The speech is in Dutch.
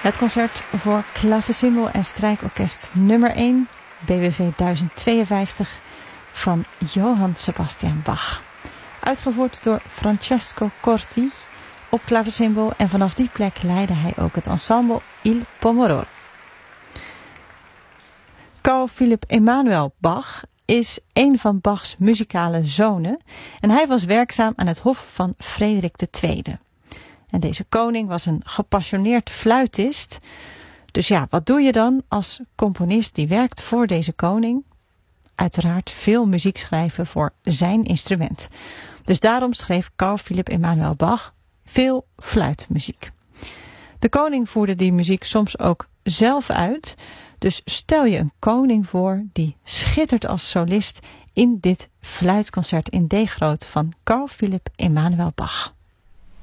Het concert voor klavecimbal en strijkorkest nummer 1, BWV 1052, van Johann Sebastian Bach. Uitgevoerd door Francesco Corti op klavecimbal en vanaf die plek leidde hij ook het ensemble Il Pomodoro. Carl Philipp Emanuel Bach is een van Bachs muzikale zonen en hij was werkzaam aan het hof van Frederik II. En deze koning was een gepassioneerd fluitist. Dus ja, wat doe je dan als componist die werkt voor deze koning? Uiteraard veel muziek schrijven voor zijn instrument. Dus daarom schreef Carl Philipp Emanuel Bach veel fluitmuziek. De koning voerde die muziek soms ook zelf uit. Dus stel je een koning voor die schittert als solist in dit fluitconcert in D groot van Carl Philipp Emanuel Bach.